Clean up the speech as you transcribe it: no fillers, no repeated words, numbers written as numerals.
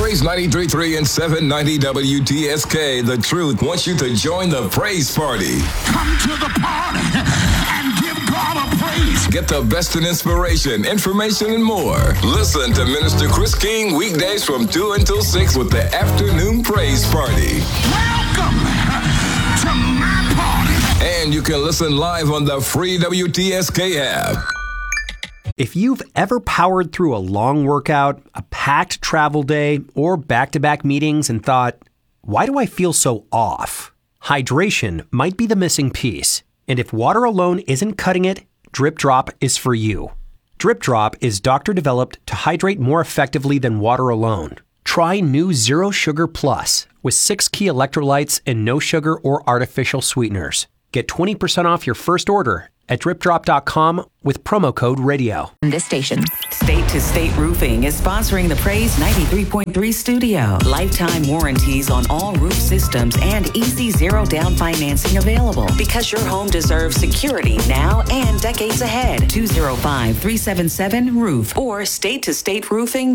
Praise 93.3 and 790 WTSK. The Truth wants you to join the praise party. Come to the party and give God a praise. Get the best in inspiration, information, and more. Listen to Minister Chris King weekdays from 2 until 6 with the Afternoon Praise Party. Welcome to my party. And you can listen live on the free WTSK app. If you've ever powered through a long workout, a packed travel day, or back-to-back meetings and thought, why do I feel so off? Hydration might be the missing piece. And if water alone isn't cutting it, Drip Drop is for you. Drip Drop is doctor-developed to hydrate more effectively than water alone. Try new Zero Sugar Plus with 6 key electrolytes and no sugar or artificial sweeteners. Get 20% off your first order at dripdrop.com with promo code radio. This station. State to State Roofing is sponsoring the Praise 93.3 studio. Lifetime warranties on all roof systems and easy zero down financing available because your home deserves security now and decades ahead. 205-377-ROOF or state-to-stateroofing.com.